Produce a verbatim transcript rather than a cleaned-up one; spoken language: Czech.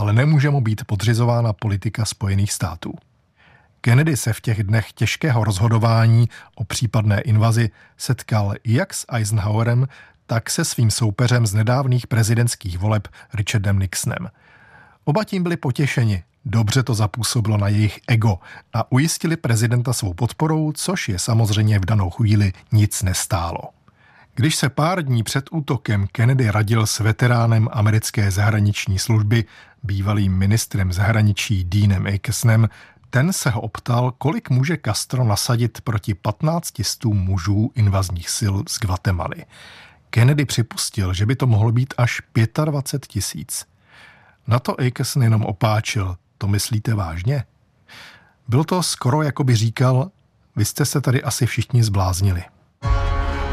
ale nemůže mu být podřizována politika Spojených států. Kennedy se v těch dnech těžkého rozhodování o případné invazi setkal jak s Eisenhowerem, tak se svým soupeřem z nedávných prezidentských voleb Richardem Nixonem. Oba tím byli potěšeni, dobře to zapůsobilo na jejich ego a ujistili prezidenta svou podporou, což je samozřejmě v danou chvíli nic nestálo. Když se pár dní před útokem Kennedy radil s veteránem americké zahraniční služby, bývalým ministrem zahraničí Deanem Akesonem, ten se ho optal, kolik může Castro nasadit proti patnácti stům mužů invazních sil z Guatemaly. Kennedy připustil, že by to mohlo být až dvacet pět tisíc. Na to Akeson jenom opáčil, to myslíte vážně? Bylo to skoro, jako by říkal, vy jste se tady asi všichni zbláznili.